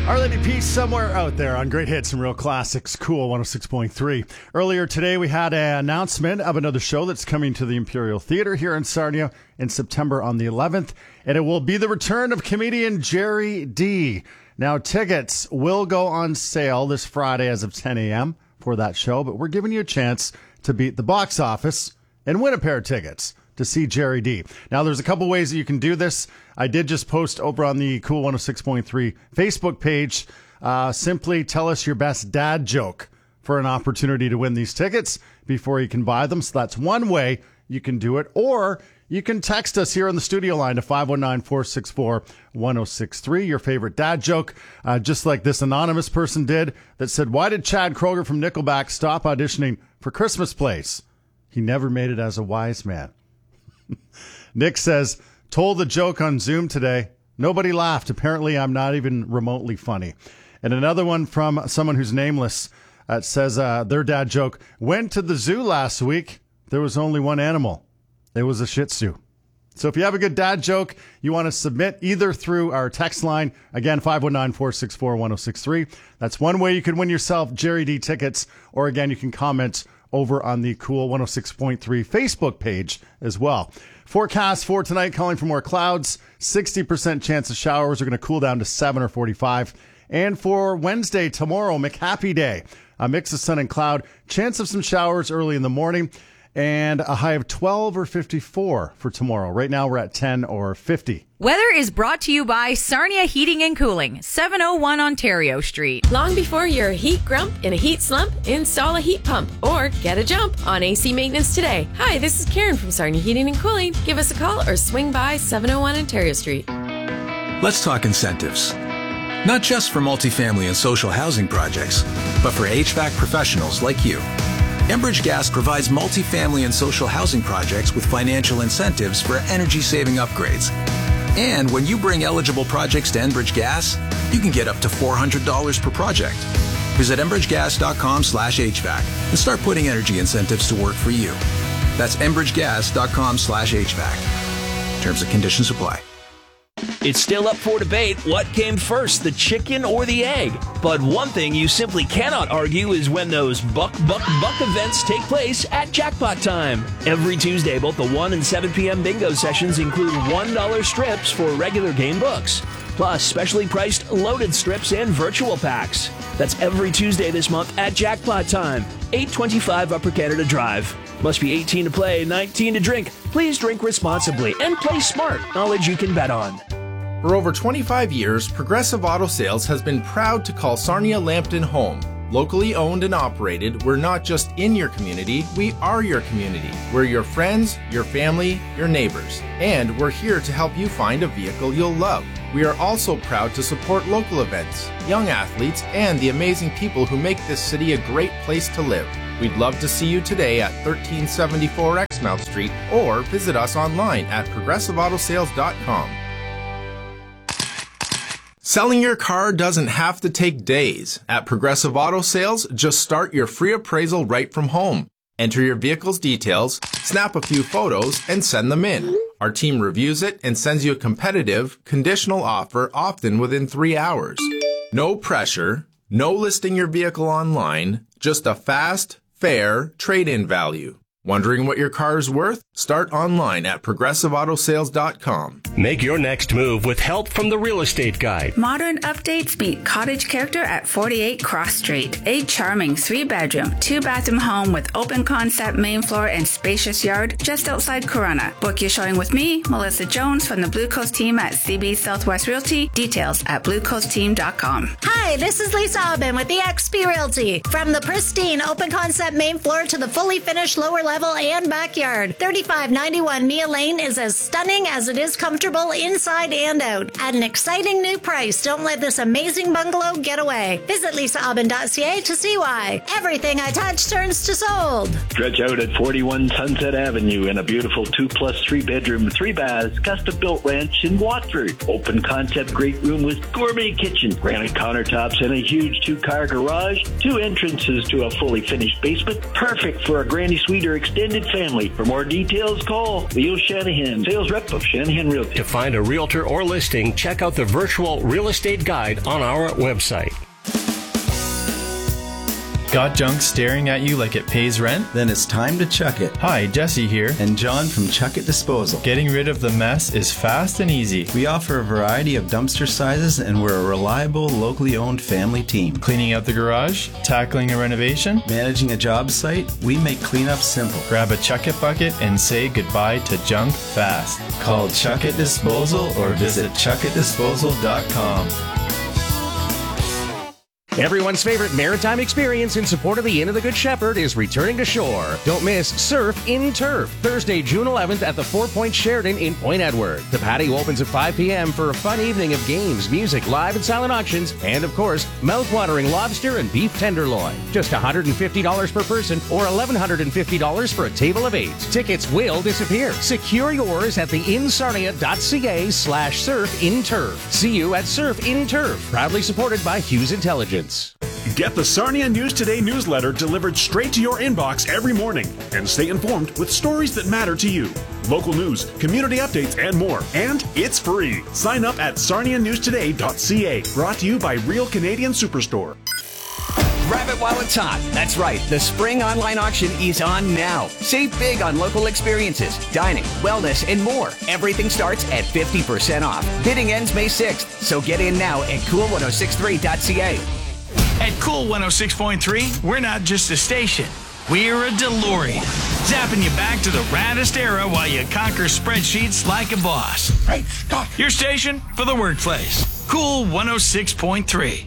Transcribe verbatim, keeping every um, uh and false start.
Our Lady Peace somewhere out there on Great Hits and Real Classics, Cool one oh six point three. Earlier today, we had an announcement of another show that's coming to the Imperial Theatre here in Sarnia in September on the eleventh, and it will be the return of comedian Jerry D. Now, tickets will go on sale this Friday as of ten a.m. for that show, but we're giving you a chance to beat the box office and win a pair of tickets to see Jerry D. Now, there's a couple ways that you can do this. I did just post over on the Cool one oh six point three Facebook page. Uh, simply tell us your best dad joke for an opportunity to win these tickets before you can buy them. So that's one way you can do it. Or you can text us here on the studio line to five one nine, four six four, one oh six three, your favorite dad joke, uh, just like this anonymous person did that said, why did Chad Kroeger from Nickelback stop auditioning for Christmas Place? He never made it as a wise man. Nick says, told the joke on Zoom today. Nobody laughed. Apparently, I'm not even remotely funny. And another one from someone who's nameless uh, says uh, their dad joke, went to the zoo last week. There was only one animal. It was a Shih Tzu. So if you have a good dad joke, you want to submit either through our text line, again, five one nine, four six four, one oh six three. That's one way you can win yourself Jerry D tickets. Or again, you can comment over on the Cool one oh six point three Facebook page as well. Forecast for tonight, calling for more clouds. sixty percent chance of showers are going to cool down to seven or forty-five. And for Wednesday, tomorrow, McHappy Day, a mix of sun and cloud. Chance of some showers early in the morning. And a high of twelve or fifty-four for tomorrow. Right now, we're at ten or fifty. Weather is brought to you by Sarnia Heating and Cooling, seven oh one Ontario Street. Long before you're a heat grump in a heat slump, install a heat pump or get a jump on A C maintenance today. Hi, this is Karen from Sarnia Heating and Cooling. Give us a call or swing by seven oh one Ontario Street. Let's talk incentives. Not just for multifamily and social housing projects, but for H V A C professionals like you. Enbridge Gas provides multifamily and social housing projects with financial incentives for energy-saving upgrades. And when you bring eligible projects to Enbridge Gas, you can get up to four hundred dollars per project. Visit enbridgegas.com slash HVAC and start putting energy incentives to work for you. That's enbridgegas.com slash HVAC. Terms and conditions apply. It's still up for debate. What came first, the chicken or the egg? But one thing you simply cannot argue is when those buck, buck, buck events take place at Jackpot Time. Every Tuesday, both the one and seven p.m. bingo sessions include one dollar strips for regular game books, plus specially priced loaded strips and virtual packs. That's every Tuesday this month at Jackpot Time, eight twenty-five Upper Canada Drive. Must be eighteen to play, nineteen to drink. Please drink responsibly and play smart. Knowledge you can bet on. For over twenty-five years, Progressive Auto Sales has been proud to call Sarnia Lambton home. Locally owned and operated, we're not just in your community, we are your community. We're your friends, your family, your neighbors. And we're here to help you find a vehicle you'll love. We are also proud to support local events, young athletes, and the amazing people who make this city a great place to live. We'd love to see you today at thirteen seventy-four Exmouth Street or visit us online at progressive auto sales dot com. Selling your car doesn't have to take days. At Progressive Auto Sales, just start your free appraisal right from home. Enter your vehicle's details, snap a few photos, and send them in. Our team reviews it and sends you a competitive, conditional offer, often within three hours. No pressure, no listing your vehicle online, just a fast, fair trade-in value. Wondering what your car is worth? Start online at progressive auto sales dot com. Make your next move with help from the Real Estate Guide. Modern updates meet cottage character at forty-eight Cross Street. A charming three-bedroom, two-bathroom home with open concept main floor and spacious yard just outside Corunna. Book your showing with me, Melissa Jones from the Blue Coast team at C B Southwest Realty. Details at blue coast team dot com. Hi, this is Lisa Aubin with E X P Realty. From the pristine open concept main floor to the fully finished lower level and backyard, thirty-five ninety-one Mia Lane is as stunning as it is comfortable inside and out. At an exciting new price, don't let this amazing bungalow get away. Visit lisa aubin dot c a to see why. Everything I touch turns to sold. Stretch out at forty-one Sunset Avenue in a beautiful two plus three bedroom, three baths, custom built ranch in Watford. Open concept great room with gourmet kitchen, granite countertops, and a huge two car garage. Two entrances to a fully finished basement. Perfect for a granny suite or extended family. For more details, call Leo Shanahan, sales rep of Shanahan Realty. To find a realtor or listing, check out the virtual real estate guide on our website. Got junk staring at you like it pays rent? Then it's time to chuck it. Hi, Jesse here. And John from Chuck It Disposal. Getting rid of the mess is fast and easy. We offer a variety of dumpster sizes and we're a reliable, locally owned family team. Cleaning out the garage? Tackling a renovation? Managing a job site? We make cleanup simple. Grab a Chuck It bucket and say goodbye to junk fast. Call Chuck It Disposal or visit chuck it disposal dot com. Everyone's favorite maritime experience in support of the Inn of the Good Shepherd is returning to shore. Don't miss Surf in Turf, Thursday, June eleventh at the Four Points Sheraton in Point Edward. The patio opens at five p.m. for a fun evening of games, music, live and silent auctions, and of course, mouth-watering lobster and beef tenderloin. Just one hundred fifty dollars per person or eleven hundred fifty dollars for a table of eight. Tickets will disappear. Secure yours at the insarnia.ca slash surf in turf. See you at Surf in Turf, proudly supported by Hughes Intelligence. Get the Sarnia News Today newsletter delivered straight to your inbox every morning and stay informed with stories that matter to you. Local news, community updates, and more. And it's free. Sign up at sarnia news today dot c a. Brought to you by Real Canadian Superstore. Grab it while it's hot. That's right. The spring online auction is on now. Save big on local experiences, dining, wellness, and more. Everything starts at fifty percent off. Bidding ends May sixth, so get in now at cool ten sixty-three dot c a. At Cool one oh six point three, we're not just a station. We're a DeLorean. Zapping you back to the raddest era while you conquer spreadsheets like a boss. Right, stop. Your station for the workplace. Cool one oh six point three.